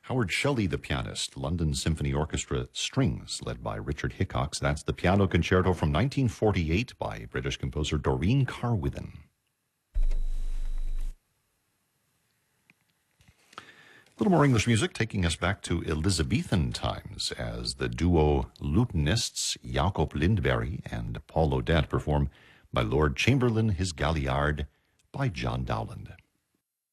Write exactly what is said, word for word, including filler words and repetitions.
Howard Shelley, the pianist, London Symphony Orchestra Strings, led by Richard Hickox. That's the piano concerto from nineteen forty-eight by British composer Doreen Carwithen. A little more English music, taking us back to Elizabethan times as the duo lutenists Jacob Lindberg and Paul Odette perform My Lord Chamberlain, His Galliard by John Dowland.